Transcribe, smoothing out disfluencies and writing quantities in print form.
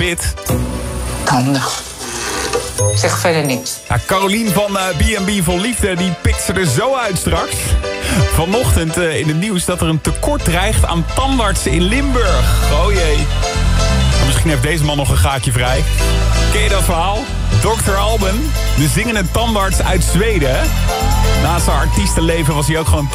gebit. Tanden. Zeg verder niks. Ja, Carolien van B&B Vol Liefde, die pikt ze er zo uit straks. Vanochtend in het nieuws dat er een tekort dreigt aan tandartsen in Limburg. Oh jee. Misschien heeft deze man nog een gaatje vrij. Ken je dat verhaal? Dr. Alban, de zingende tandarts uit Zweden. Naast zijn artiestenleven was hij ook gewoon